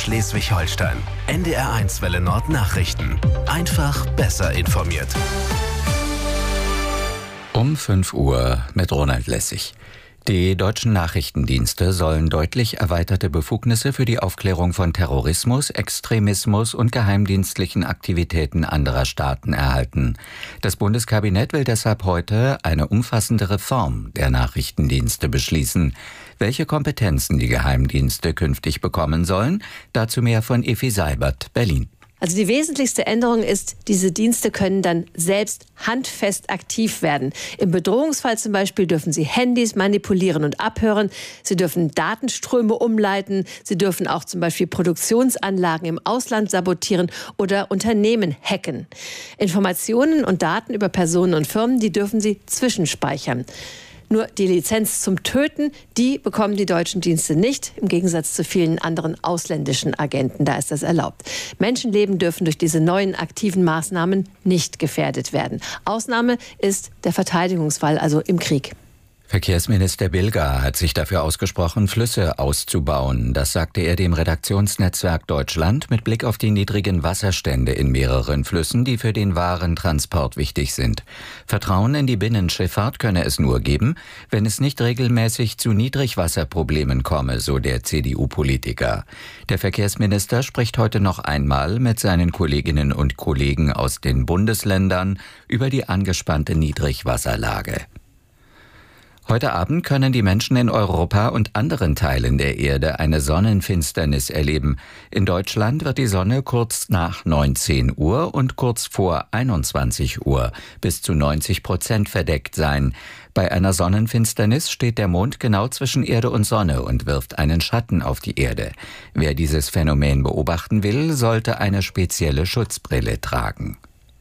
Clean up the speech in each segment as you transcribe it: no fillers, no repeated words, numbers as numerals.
Schleswig-Holstein. NDR1 Welle Nord Nachrichten. Einfach besser informiert. Um 5 Uhr mit Ronald Lessig. Die deutschen Nachrichtendienste sollen deutlich erweiterte Befugnisse für die Aufklärung von Terrorismus, Extremismus und geheimdienstlichen Aktivitäten anderer Staaten erhalten. Das Bundeskabinett will deshalb heute eine umfassende Reform der Nachrichtendienste beschließen. Welche Kompetenzen die Geheimdienste künftig bekommen sollen, dazu mehr von Effi Seibert, Berlin. Also die wesentlichste Änderung ist, diese Dienste können dann selbst handfest aktiv werden. Im Bedrohungsfall zum Beispiel dürfen sie Handys manipulieren und abhören. Sie dürfen Datenströme umleiten. Sie dürfen auch zum Beispiel Produktionsanlagen im Ausland sabotieren oder Unternehmen hacken. Informationen und Daten über Personen und Firmen, die dürfen sie zwischenspeichern. Nur die Lizenz zum Töten, die bekommen die deutschen Dienste nicht, im Gegensatz zu vielen anderen ausländischen Agenten. Da ist das erlaubt. Menschenleben dürfen durch diese neuen aktiven Maßnahmen nicht gefährdet werden. Ausnahme ist der Verteidigungsfall, also im Krieg. Verkehrsminister Bilger hat sich dafür ausgesprochen, Flüsse auszubauen. Das sagte er dem Redaktionsnetzwerk Deutschland mit Blick auf die niedrigen Wasserstände in mehreren Flüssen, die für den Warentransport wichtig sind. Vertrauen in die Binnenschifffahrt könne es nur geben, wenn es nicht regelmäßig zu Niedrigwasserproblemen komme, so der CDU-Politiker. Der Verkehrsminister spricht heute noch einmal mit seinen Kolleginnen und Kollegen aus den Bundesländern über die angespannte Niedrigwasserlage. Heute Abend können die Menschen in Europa und anderen Teilen der Erde eine Sonnenfinsternis erleben. In Deutschland wird die Sonne kurz nach 19 Uhr und kurz vor 21 Uhr bis zu 90% verdeckt sein. Bei einer Sonnenfinsternis steht der Mond genau zwischen Erde und Sonne und wirft einen Schatten auf die Erde. Wer dieses Phänomen beobachten will, sollte eine spezielle Schutzbrille tragen.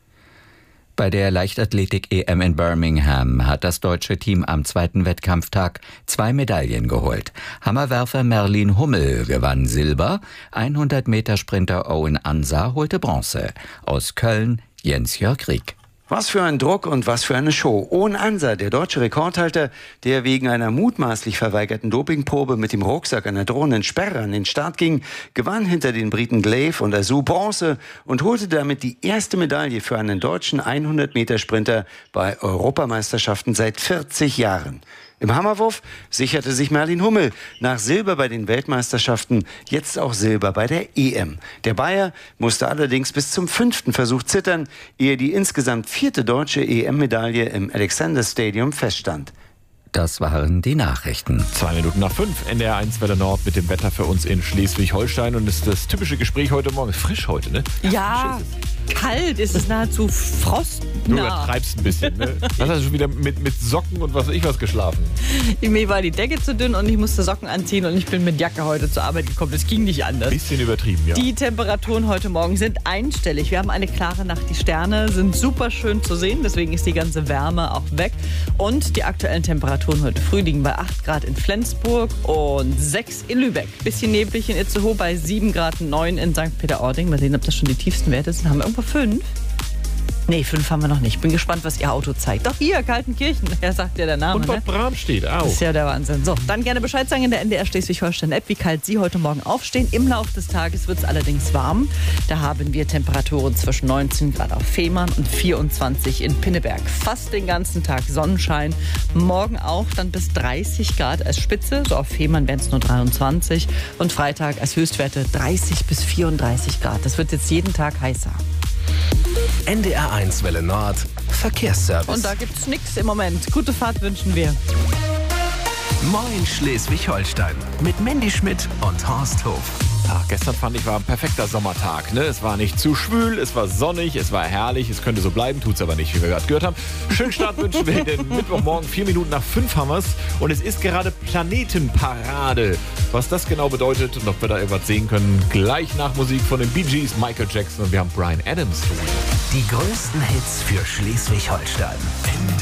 Bei der Leichtathletik-EM in Birmingham hat das deutsche Team am zweiten Wettkampftag 2 Medaillen geholt. Hammerwerfer Merlin Hummel gewann Silber, 100-Meter-Sprinter Owen Ansa holte Bronze. Aus Köln Jens-Jörg Rieck. Was für ein Druck und was für eine Show. Owen Ansa, der deutsche Rekordhalter, der wegen einer mutmaßlich verweigerten Dopingprobe mit dem Rucksack einer drohenden Sperre an den Start ging, gewann hinter den Briten Glaive und Azu Bronze und holte damit die erste Medaille für einen deutschen 100-Meter-Sprinter bei Europameisterschaften seit 40 Jahren. Im Hammerwurf sicherte sich Merlin Hummel nach Silber bei den Weltmeisterschaften jetzt auch Silber bei der EM. Der Bayer musste allerdings bis zum 5. Versuch zittern, ehe die insgesamt 4. deutsche EM-Medaille im Alexander Stadium feststand. Das waren die Nachrichten. 2 Minuten nach 5, NDR1 Welle Nord mit dem Wetter für uns in Schleswig-Holstein. Und ist das typische Gespräch heute Morgen. Frisch heute, ne? Ja, kalt ist es nahezu frostnah. Du übertreibst ein bisschen, ne? Dann hast du schon wieder mit Socken und was weiß ich was geschlafen. Mir war die Decke zu dünn und ich musste Socken anziehen und ich bin mit Jacke heute zur Arbeit gekommen. Das ging nicht anders. Bisschen übertrieben, ja. Die Temperaturen heute Morgen sind einstellig. Wir haben eine klare Nacht. Die Sterne sind super schön zu sehen. Deswegen ist die ganze Wärme auch weg. Und die aktuellen Temperaturen heute früh liegen bei 8 Grad in Flensburg und 6 in Lübeck. Bisschen neblig in Itzehoe bei 7 Grad, 9 in St. Peter-Ording. Mal sehen, ob das schon die tiefsten Werte sind. Haben wir irgendwo 5? Nee, 5 haben wir noch nicht. Bin gespannt, was Ihr Auto zeigt. Doch hier, Kaltenkirchen. Ja, sagt ja der Name. Und Bad Bram steht auch. Das ist ja der Wahnsinn. So, dann gerne Bescheid sagen in der NDR Schleswig-Holstein-App, wie kalt Sie heute Morgen aufstehen. Im Laufe des Tages wird es allerdings warm. Da haben wir Temperaturen zwischen 19 Grad auf Fehmarn und 24 in Pinneberg. Fast den ganzen Tag Sonnenschein. Morgen auch dann bis 30 Grad als Spitze. So auf Fehmarn wären es nur 23. Und Freitag als Höchstwerte 30 bis 34 Grad. Das wird jetzt jeden Tag heißer. NDR1 Welle Nord Verkehrsservice. Und da gibt's nichts im Moment. Gute Fahrt wünschen wir. Moin Schleswig-Holstein mit Mandy Schmidt und Horst Hof. Ach, gestern fand ich, war ein perfekter Sommertag. Ne? Es war nicht zu schwül, es war sonnig, es war herrlich. Es könnte so bleiben, tut's aber nicht, wie wir gerade gehört haben. Schönen Start wünschen wir den Mittwochmorgen, 4 Minuten nach 5 haben wir's. Und es ist gerade Planetenparade. Was das genau bedeutet und ob wir da irgendwas sehen können, gleich nach Musik von den Bee Gees, Michael Jackson und wir haben Bryan Adams. Die größten Hits für Schleswig-Holstein.